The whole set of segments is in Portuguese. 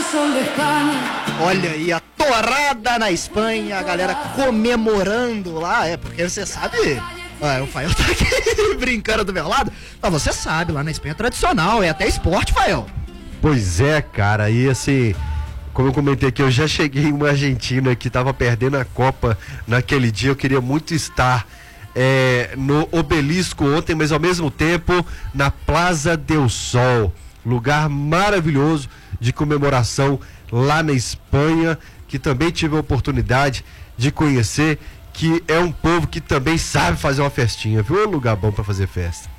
Olha aí, a torrada na Espanha, a galera comemorando lá, porque você sabe, o Fael tá aqui brincando do meu lado, mas você sabe, lá na Espanha é tradicional, é até esporte, Fael. Pois é, cara, e assim, como eu comentei aqui, eu já cheguei em uma Argentina que tava perdendo a Copa naquele dia, eu queria muito estar no Obelisco ontem, mas ao mesmo tempo na Plaza del Sol, lugar maravilhoso de comemoração lá na Espanha, que também tive a oportunidade de conhecer, que é um povo que também sabe fazer uma festinha, viu? É um lugar bom para fazer festa.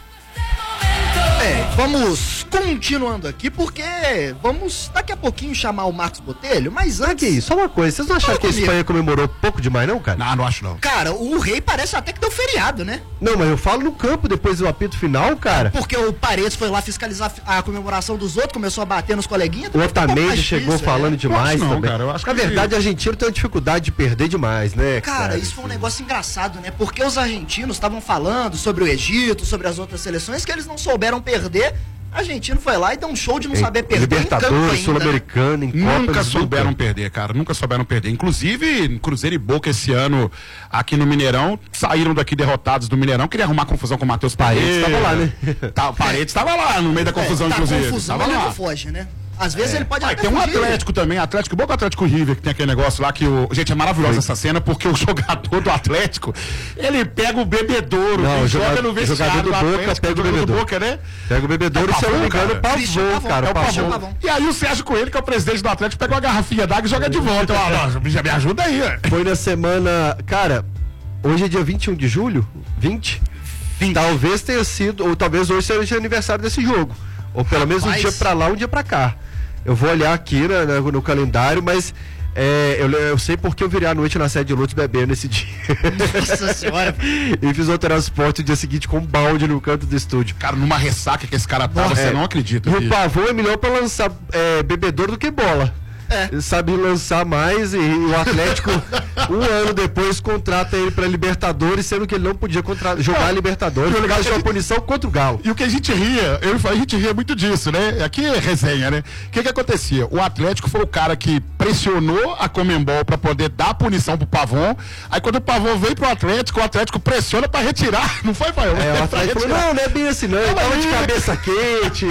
Vamos continuando aqui, porque vamos daqui a pouquinho chamar o Marcos Botelho, mas antes... Aqui, só uma coisa, vocês não acharam que a Espanha comemorou pouco demais não, cara? Não acho não. Cara, o rei parece até que deu feriado, né? Não, mas eu falo no campo, depois do apito final, cara. Porque o Paredes foi lá fiscalizar a comemoração dos outros, começou a bater nos coleguinhas. O Otamendi chegou falando demais não, também. Cara, eu acho Na verdade, a Argentina tem uma dificuldade de perder demais, né? Cara, isso foi um negócio engraçado, né? Porque os argentinos estavam falando sobre o Egito, sobre as outras seleções, que eles não souberam perder. A Argentina foi lá e deu um show de não saber perder. Libertadores, Sul-Americana, em Copa. Nunca souberam perder, cara. Nunca souberam perder. Inclusive, Cruzeiro e Boca esse ano aqui no Mineirão, saíram daqui derrotados do Mineirão. Queria arrumar confusão com o Matheus Paredes. Tava lá, né? Paredes tava lá no meio da confusão, inclusive. Confusão, tava ele lá. não foge, né? Às vezes ele pode até tem um fugir. Atlético também, Atlético Boca, Atlético River, que tem aquele negócio lá que o... Gente, é maravilhosa essa cena, porque o jogador do Atlético, ele pega o bebedouro, joga no vestiário do Atlético, pega o bebedouro. do Boca, né? Pega o bebedouro e, se eu não me engano, o Pavão, cara. O Pavão. E aí o Sérgio Coelho, que é o presidente do Atlético, pega uma garrafinha d'água e joga de volta. Já me ajuda aí, Foi na semana... Cara, hoje é dia 21 de julho? 20? Talvez tenha sido, ou talvez hoje seja aniversário desse jogo. Ou pelo menos um dia pra lá, um dia pra cá. Eu vou olhar aqui no calendário, mas eu sei porque eu virei à noite na sede de Lourdes bebendo nesse dia. Nossa senhora. E fiz o transporte o dia seguinte com um balde no canto do estúdio. Cara, numa ressaca que esse cara tá, você não acredita. E o Pavão é melhor pra lançar bebedouro do que bola. Ele sabe lançar mais e o Atlético, um ano depois, contrata ele pra Libertadores, sendo que ele não podia jogar Libertadores. Por causa de uma punição contra o Galo. E o que a gente ria, a gente ria muito disso, né? Aqui é resenha, né? O que acontecia? O Atlético foi o cara que pressionou a Conmebol pra poder dar a punição pro Pavão. Aí quando o Pavão veio pro Atlético, o Atlético pressiona pra retirar. Não foi, Fael? O Atlético falou, não é bem assim não, ele tava de cabeça quente,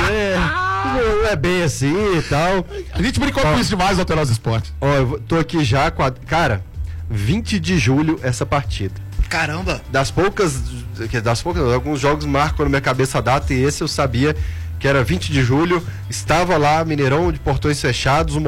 não é bem assim e tal. A gente brincou com isso demais no Telos Esporte. Ó, eu tô aqui já com cara, 20 de julho essa partida. Caramba! Das poucas, alguns jogos marcam na minha cabeça a data e esse eu sabia que era 20 de julho, estava lá, Mineirão de portões fechados,